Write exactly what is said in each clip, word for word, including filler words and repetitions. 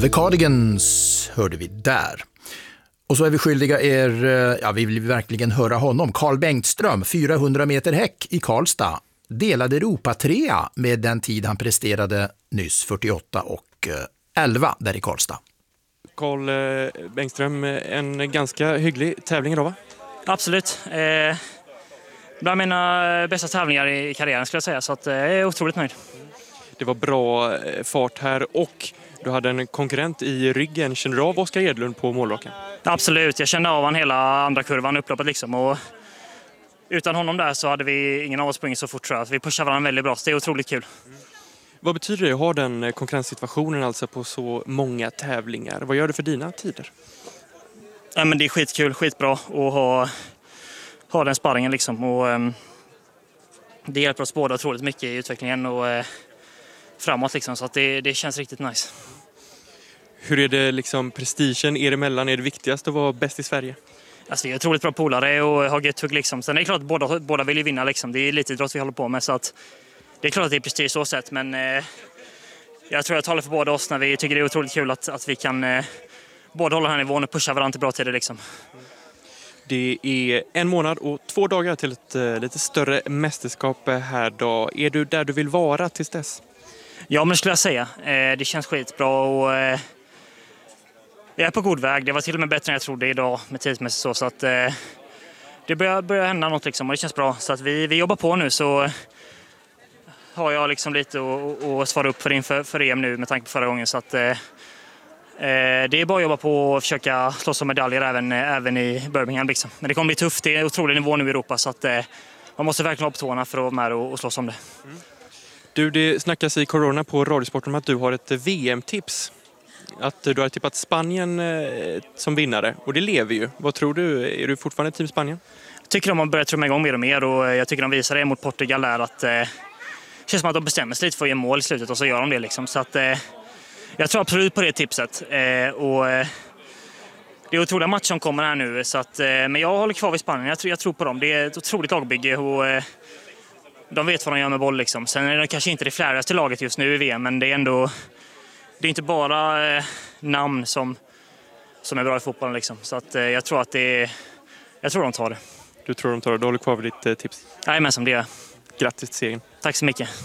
The Cardigans hörde vi där. Och så är vi skyldiga er, ja vi vill verkligen höra honom, Carl Bengtström, fyrahundra meter häck i Karlstad. Delade Europa trea med den tid han presterade nyss, fyrtioåtta och elva där i Karlstad. Carl Bengtström, en ganska hygglig tävling idag va? Absolut. Eh, bland mina bästa tävlingar i karriären skulle jag säga, så att, eh, jag är otroligt nöjd. Det var bra fart här och du hade en konkurrent i ryggen. Känner du av Oskar Edlund på målraken? Absolut, jag kände av han hela andra kurvan, upploppet liksom. Och utan honom där så hade vi ingen av oss sprungit så fort, tror jag. Vi pushar varandra väldigt bra, så det är otroligt kul. Mm. Vad betyder det att ha den konkurrenssituationen alltså på så många tävlingar? Vad gör det för dina tider? Ja, men det är skitkul, skitbra att ha, ha den sparringen liksom. Och, um, det hjälper oss båda otroligt mycket i utvecklingen och uh, framåt liksom, så att det, det känns riktigt nice. Hur är det liksom prestigen er emellan? Är det viktigast att vara bäst i Sverige? Alltså, vi är otroligt bra polare och har gett hugg liksom. Sen är det klart att båda, båda vill ju vinna liksom. Det är lite idrott vi håller på med, så att det är klart att det är prestige så sett, men eh, jag tror jag talar för båda oss när vi tycker det är otroligt kul att, att vi kan eh, båda hålla den här nivån och pusha varandra till bra tider liksom. Det är en månad och två dagar till ett eh, lite större mästerskap här då. Är du där du vill vara tills dess? Ja, men det skulle jag säga. Eh, det känns skitbra och eh, jag är på god väg. Det var till och med bättre än jag trodde idag med tidsmässigt så, så att eh, det börjar, börjar hända något liksom och det känns bra. Så att vi, vi jobbar på nu, så har jag liksom lite att svara upp för inför för E M nu med tanke på förra gången, så att eh, det är bara att jobba på och försöka slåss om medaljer även, även i Birmingham liksom. Men det kommer bli tufft, det är otrolig nivå nu i Europa, så att eh, man måste verkligen vara på tårna för att vara med och, och slåss om det. Mm. Du, det snackas i Corona på Radiosporten om att du har ett V M-tips. Att du har tippat Spanien eh, som vinnare, och det lever ju. Vad tror du? Är du fortfarande team Spanien? Jag tycker de har börjat trumma igång mer och mer, och jag tycker de visar det mot Portugal där att eh, det känns som att de bestämmer sig lite för att ge mål i slutet och så gör de det liksom. Så att eh, jag tror absolut på det tipset. Eh, och eh, det är otroliga matcher som kommer här nu, så att, eh, men jag håller kvar vid Spanien. Jag tror, jag tror på dem. Det är ett otroligt lagbygge och eh, de vet vad de gör med boll liksom. Sen är det kanske inte det flärigaste laget just nu i V M, men det är ändå, det är inte bara eh, namn som, som är bra i fotbollen liksom. Så att, eh, jag tror att det är, jag tror de tar det. Du tror de tar det? Du håller kvar vid ditt eh, tips? Nej, men som det är. Grattis till segern. Tack så mycket.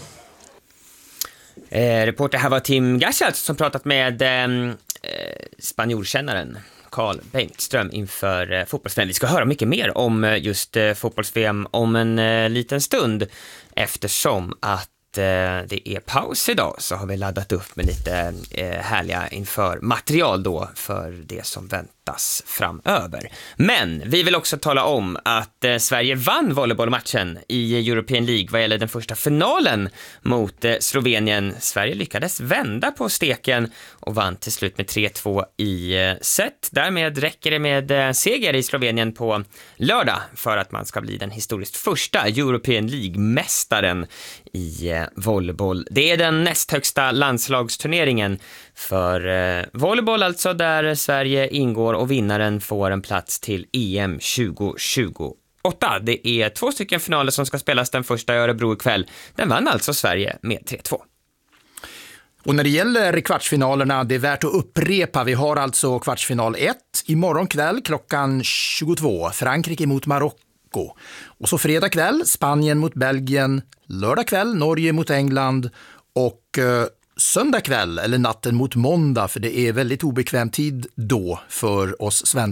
Eh, reporter här var Tim Gaschalt som pratat med eh, spanjorkännaren Carl Bengtström inför eh, fotbolls-V M. Vi ska höra mycket mer om eh, just eh, fotbolls-V M om en eh, liten stund, eftersom att det är paus idag, så har vi laddat upp med lite eh, härliga inför material då för det som väntas framöver. Men vi vill också tala om att eh, Sverige vann volleybollmatchen i European League vad gäller den första finalen mot eh, Slovenien. Sverige lyckades vända på steken och vann till slut med tre två i eh, set. Därmed räcker det med eh, seger i Slovenien på lördag för att man ska bli den historiskt första European League-mästaren i eh, volleyboll. Det är den näst högsta landslagsturneringen för eh, volleyboll, alltså, där Sverige ingår, och vinnaren får en plats till E M tjugo tjugoåtta. Det är två stycken finaler som ska spelas. Den första i Örebro ikväll. Den vann alltså Sverige med tre två. Och när det gäller kvartsfinalerna, det är värt att upprepa. Vi har alltså kvartsfinal ett imorgon kväll klockan tjugotvå. Frankrike mot Marocko. Och så fredag kväll Spanien mot Belgien. Lördag kväll Norge mot England. Och eh, söndag kväll eller natten mot måndag, för det är väldigt obekväm tid då för oss svenskar.